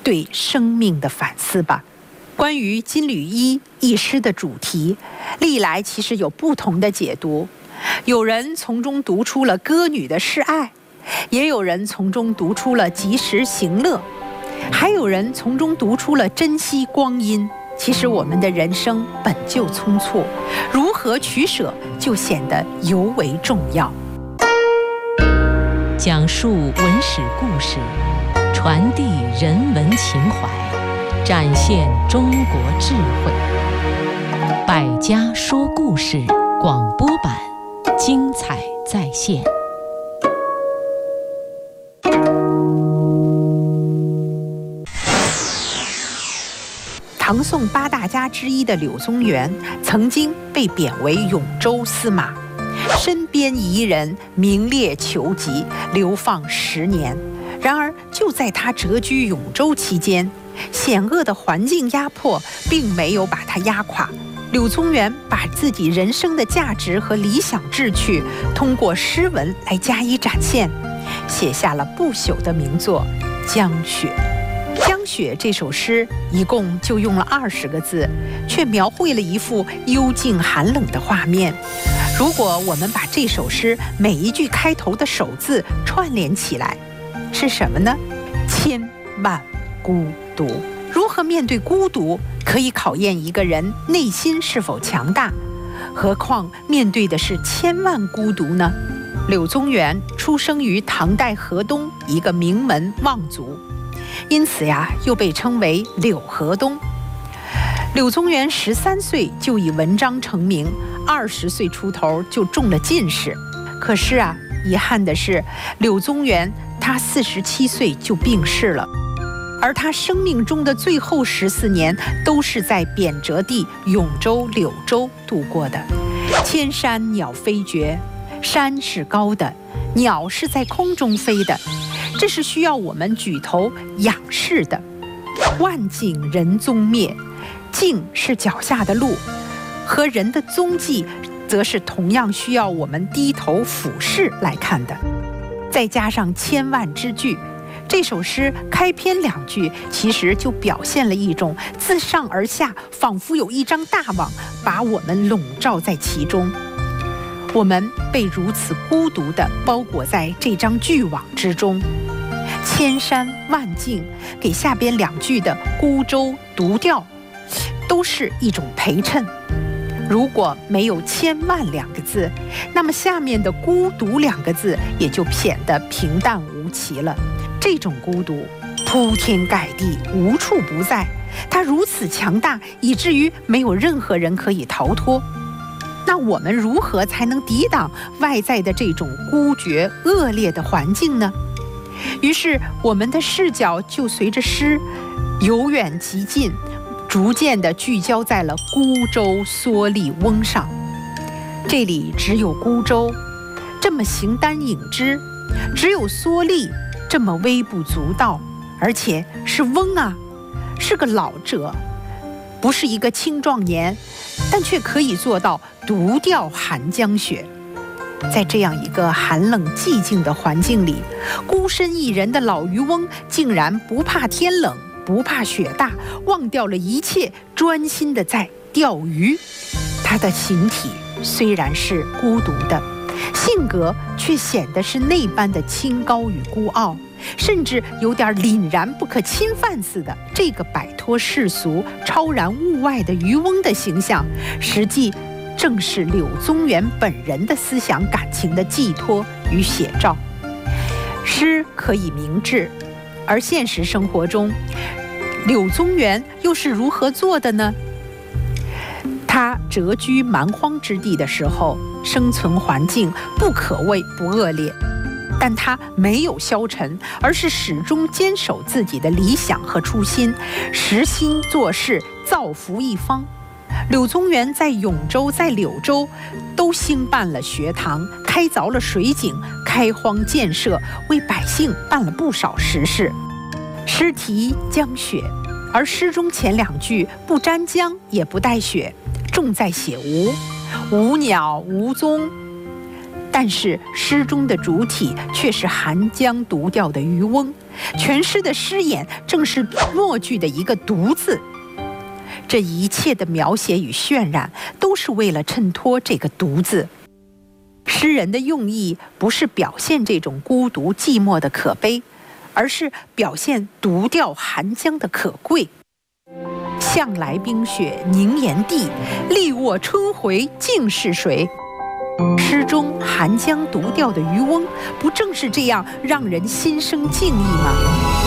对生命的反思吧。关于金缕衣一诗的主题，历来其实有不同的解读。有人从中读出了歌女的示爱，也有人从中读出了及时行乐，还有人从中读出了珍惜光阴。其实我们的人生本就匆促，如何取舍就显得尤为重要。 讲述文史故事，传递人文情怀，展现中国智慧。百家说故事广播版，精彩再现。 唐宋八大家之一的柳宗元曾经被贬为永州司马，身边夷人名列囚籍，流放10年。然而就在他谪居永州期间，险恶的环境压迫并没有把他压垮。柳宗元把自己人生的价值和理想志趣通过诗文来加以展现，写下了不朽的名作《江雪》。《江雪》这首诗一共就用了20个字，却描绘了一幅幽静寒冷的画面。如果我们把这首诗每一句开头的首字串联起来，是什么呢？千万孤独。如何面对孤独，可以考验一个人内心是否强大，何况面对的是千万孤独呢？柳宗元出生于唐代河东一个名门望族，因此又被称为柳河东。柳宗元13岁就以文章成名，20岁出头就中了进士。可是遗憾的是，柳宗元他47岁就病逝了，而他生命中的最后14年都是在贬谪地永州、柳州度过的。千山鸟飞绝，山是高的，鸟是在空中飞的，这是需要我们举头仰视的。万径人踪灭，径是脚下的路，和人的踪迹则是同样需要我们低头俯视来看的。再加上千万之句，这首诗开篇2句其实就表现了一种自上而下，仿佛有一张大网把我们笼罩在其中。我们被如此孤独地包裹在这张巨网之中。千山万径给下边2句的孤舟独钓都是一种陪衬。如果没有千万2个字，那么下面的孤独2个字也就显得平淡无奇了。这种孤独铺天盖地，无处不在，它如此强大，以至于没有任何人可以逃脱。那我们如何才能抵挡外在的这种孤绝恶劣的环境呢？于是我们的视角就随着诗由远及近，逐渐地聚焦在了孤舟蓑笠翁上。这里只有孤舟这么形单影只，只有蓑笠这么微不足道，而且是翁是个老者，不是一个青壮年，但却可以做到独钓寒江雪。在这样一个寒冷寂静的环境里，孤身一人的老渔翁竟然不怕天冷，不怕雪大，忘掉了一切，专心地在钓鱼。他的形体虽然是孤独的，性格却显得是那般的清高与孤傲，甚至有点凛然不可侵犯似的。这个摆脱世俗、超然物外的渔翁的形象，实际正是柳宗元本人的思想感情的寄托与写照。诗可以明志，而现实生活中，柳宗元又是如何做的呢？他谪居蛮荒之地的时候，生存环境不可谓不恶劣，但他没有消沉，而是始终坚守自己的理想和初心，实心做事，造福一方。柳宗元在永州、在柳州都兴办了学堂，开凿了水井，开荒建设，为百姓办了不少实事。诗题江雪，而诗中前2句不沾江也不带雪，重在写无鸟无踪。但是诗中的主体却是寒江独钓的渔翁， 全诗的诗眼正是末句的一个独字。这一切的描写与渲染，都是为了衬托这个独字。诗人的用意不是表现这种孤独寂寞的可悲，而是表现独钓寒江的可贵。向来冰雪凝岩地，力握春回竟是谁？诗中寒江独钓的渔翁，不正是这样让人心生敬意吗？